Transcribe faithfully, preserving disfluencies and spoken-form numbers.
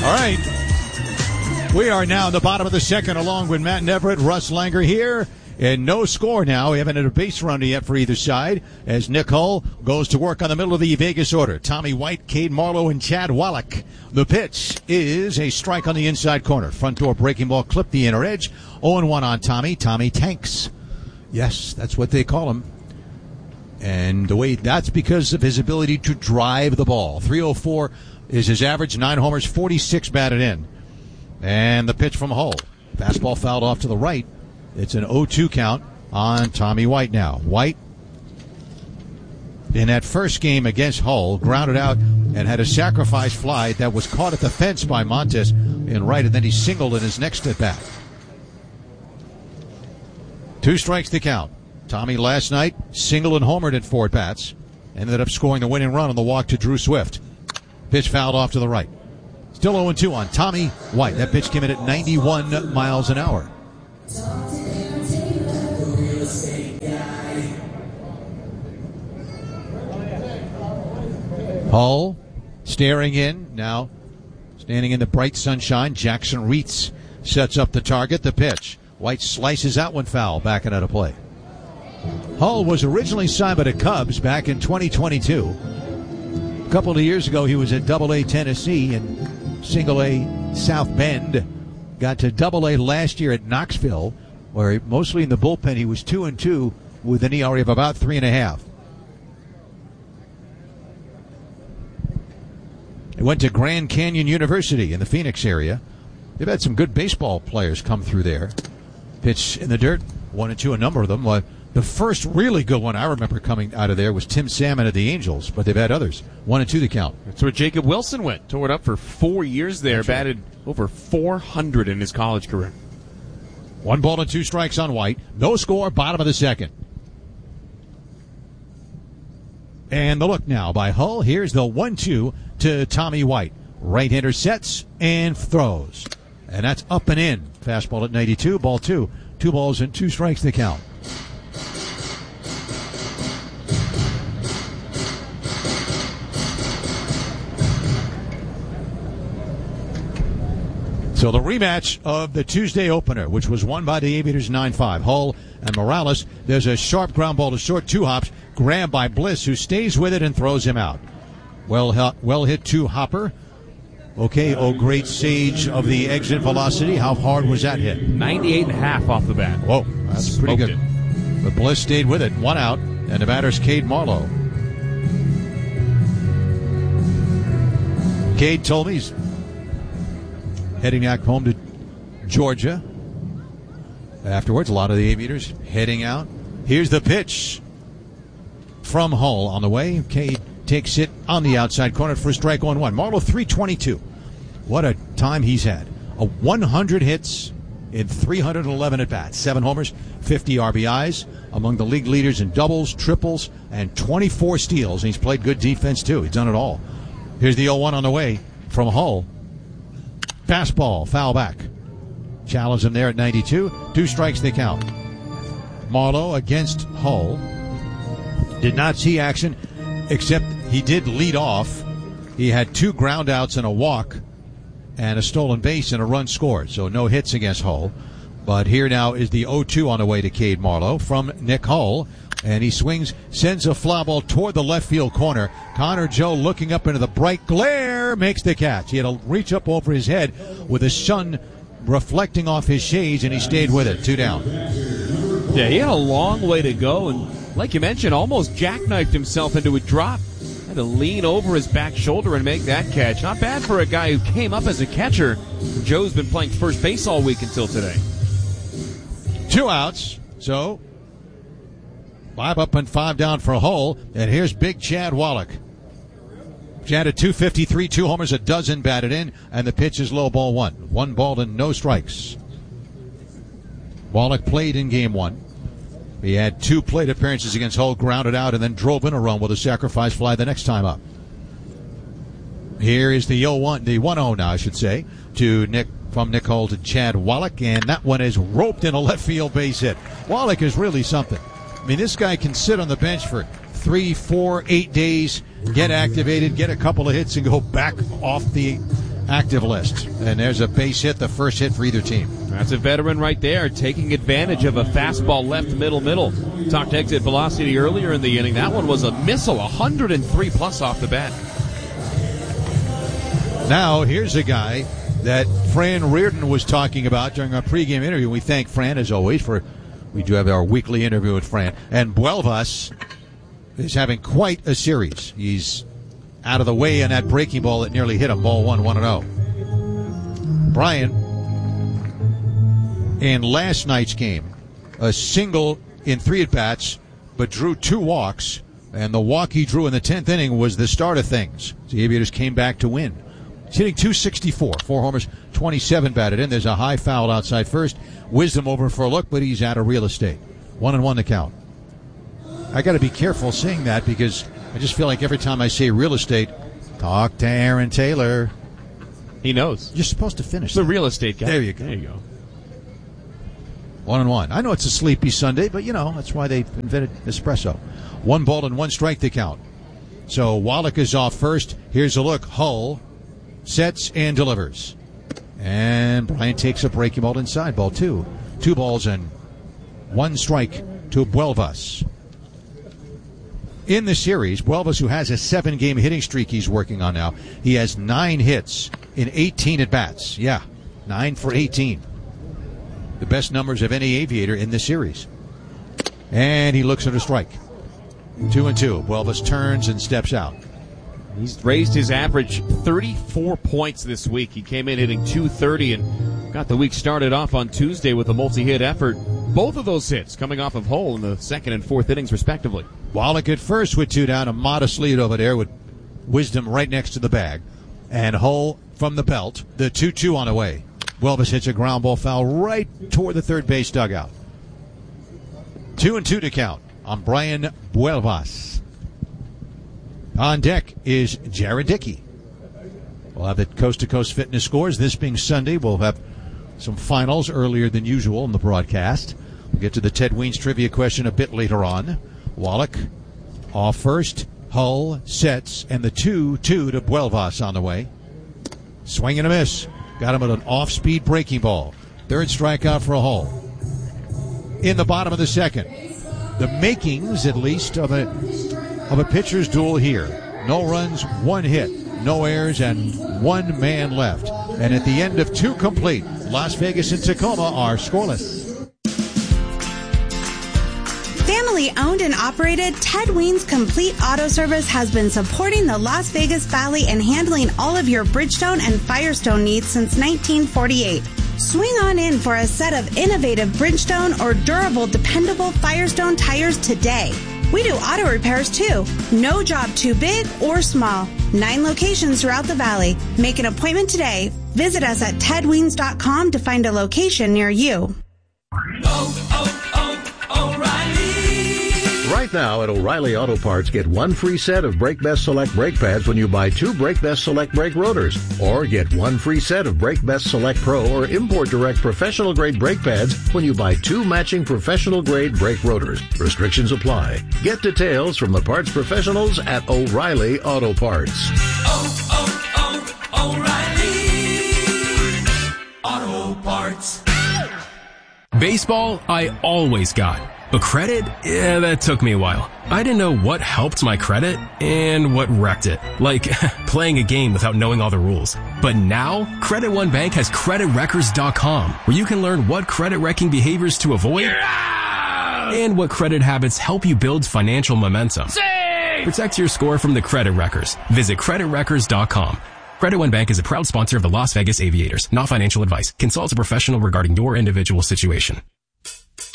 All right. We are now in the bottom of the second along with Matt Neverett, Russ Langer here. And no score now. We haven't had a base runner yet for either side as Nick Hull goes to work on the middle of the Vegas order. Tommy White, Cade Marlowe, and Chad Wallach. The pitch is a strike on the inside corner. Front door breaking ball clipped the inner edge. oh and one on Tommy. Tommy tanks. Yes, that's what they call him. And the way that's because of his ability to drive the ball. three oh four is his average. Nine homers, forty-six batted in. And the pitch from Hull. Fastball fouled off to the right. It's an oh two count on Tommy White now. White, in that first game against Hull, grounded out and had a sacrifice fly that was caught at the fence by Montes in right, and then he singled in his next at bat. Two strikes to count. Tommy last night singled and homered at four at bats. Ended up scoring the winning run on the walk to Drew Swift. Pitch fouled off to the right. Still oh and two on Tommy White. That pitch came in at ninety-one miles an hour. Hull staring in, now standing in the bright sunshine. Jackson Reitz sets up the target, the pitch. White slices that one foul, backing out of play. Hull was originally signed by the Cubs back in twenty twenty-two. A couple of years ago, he was at Double A Tennessee and Single A South Bend. Got to Double A last year at Knoxville, where mostly in the bullpen he was two and two with an E R A of about three and a half. He went to Grand Canyon University in the Phoenix area. They've had some good baseball players come through there. Pitch in the dirt, one and two, a number of them. Well, the first really good one I remember coming out of there was Tim Salmon of the Angels, but they've had others. One and two to count. That's where Jacob Wilson went. Tore it up for four years there. That's batted right. Over four hundred in his college career. One ball and two strikes on White. No score, bottom of the second. And the look now by Hull. Here's the one two to Tommy White. Right-hander sets and throws. And that's up and in. Fastball at ninety-two, ball two. Two balls and two strikes to count. So the rematch of the Tuesday opener, which was won by the Aviators nine five. Hull and Morales. There's a sharp ground ball to short, two hops, grabbed by Bliss, who stays with it and throws him out. Well, well hit to Hopper. Okay, oh great sage of the exit velocity. How hard was that hit? ninety-eight and a half off the bat. Whoa, that's pretty good. It. But Bliss stayed with it. One out, and the batter's Cade Marlowe. Cade told me he's heading back home to Georgia. Afterwards, a lot of the Aviators heading out. Here's the pitch from Hull on the way. Cade takes it on the outside corner for a strike on one. Marlowe three twenty-two. What a time he's had. A one hundred hits in three hundred eleven at-bats. Seven homers, fifty R B Is. Among the league leaders in doubles, triples, and twenty-four steals. And he's played good defense, too. He's done it all. Here's the oh one on the way from Hull. Fastball, foul back. Challenge him there at ninety-two. Two strikes they count. Marlowe against Hull. Did not see action, except he did lead off. He had two ground outs and a walk and a stolen base and a run scored. So no hits against Hull. But here now is the oh two on the way to Cade Marlowe from Nick Hull. And he swings, sends a fly ball toward the left field corner. Connor Joe looking up into the bright glare, makes the catch. He had to reach up over his head with the sun reflecting off his shades, and he stayed with it. Two down. Yeah, he had a long way to go, and like you mentioned, almost jackknifed himself into a drop. Had to lean over his back shoulder and make that catch. Not bad for a guy who came up as a catcher. Joe's been playing first base all week until today. Two outs, so five up and five down for Hull, and here's big Chad Wallach. Chad at two fifty-three, two homers, a dozen batted in, and the pitch is low, ball one. One ball and no strikes. Wallach played in game one. He had two plate appearances against Hull, grounded out, and then drove in a run with a sacrifice fly the next time up. Here is the oh one, the one oh now, I should say, to Nick, from Nick Hull to Chad Wallach, and that one is roped in a left field base hit. Wallach is really something. I mean, this guy can sit on the bench for three, four, eight days, get activated, get a couple of hits, and go back off the active list. And there's a base hit, the first hit for either team. That's a veteran right there, taking advantage of a fastball left middle middle. Talked exit velocity earlier in the inning. That one was a missile, one hundred three plus off the bat. Now, here's a guy that Fran Reardon was talking about during our pregame interview. We thank Fran, as always, for we do have our weekly interview with Fran. And Buelvas is having quite a series. He's out of the way on that breaking ball that nearly hit him. Ball one, one and oh. Brian, in last night's game, a single in three at-bats, but drew two walks. And the walk he drew in the tenth inning was the start of things. The Aviators came back to win. He's hitting two sixty-four, four homers, twenty-seven batted in. There's a high foul outside first. Wisdom over for a look, but he's out of real estate. One and one to count. I got to be careful saying that because I just feel like every time I say real estate, talk to Aaron Taylor. He knows. You're supposed to finish the that. real estate guy. There you go. There you go. One and one. I know it's a sleepy Sunday, but you know, that's why they invented espresso. One ball and one strike to count. So Wallach is off first. Here's a look. Hull sets and delivers. And Brian takes a breaking ball inside. Ball two. Two balls and one strike to Buelvas. In the series, Buelvas, who has a seven-game hitting streak he's working on now, he has nine hits in eighteen at-bats. Yeah, nine for eighteen. The best numbers of any Aviator in this series. And he looks at a strike. Two and two. Buelvas turns and steps out. He's raised his average thirty-four points this week. He came in hitting two thirty and got the week started off on Tuesday with a multi-hit effort. Both of those hits coming off of Hull in the second and fourth innings, respectively. Wallach at first with two down, a modest lead over there with Wisdom right next to the bag. And Hull from the belt, the two two on the way. Buelvas hits a ground ball foul right toward the third base dugout. Two and two to count on Brian Buelvas. On deck is Jared Dickey. We'll have the coast-to-coast fitness scores. This being Sunday, we'll have some finals earlier than usual in the broadcast. We'll get to the Ted Weens trivia question a bit later on. Wallach off first. Hull sets, and the two two to Buelvas on the way. Swing and a miss. Got him at an off-speed breaking ball. Third strikeout for Hull. In the bottom of the second. The makings, at least, of a of a pitcher's duel here. No runs, one hit, no errors, and one man left. And at the end of two complete, Las Vegas and Tacoma are scoreless. Family owned and operated, Ted Weens Complete Auto Service has been supporting the Las Vegas Valley and handling all of your Bridgestone and Firestone needs since nineteen forty-eight. Swing on in for a set of innovative Bridgestone or durable, dependable Firestone tires today. We do auto repairs too. No job too big or small. Nine locations throughout the valley. Make an appointment today. Visit us at ted weens dot com to find a location near you. Oh, oh, oh, O'Reilly! Right now at O'Reilly Auto Parts, get one free set of Brake Best Select brake pads when you buy two Brake Best Select brake rotors. Or get one free set of Brake Best Select Pro or Import Direct professional grade brake pads when you buy two matching professional grade brake rotors. Restrictions apply. Get details from the parts professionals at O'Reilly Auto Parts. Oh, oh, oh, O'Reilly Auto Parts. Baseball, I always got. But credit, yeah, that took me a while. I didn't know what helped my credit and what wrecked it. Like playing a game without knowing all the rules. But now, Credit One Bank has credit wreckers dot com, where you can learn what credit wrecking behaviors to avoid yeah! and what credit habits help you build financial momentum. Save! Protect your score from the credit wreckers. Visit credit wreckers dot com. Credit One Bank is a proud sponsor of the Las Vegas Aviators. Not financial advice. Consult a professional regarding your individual situation.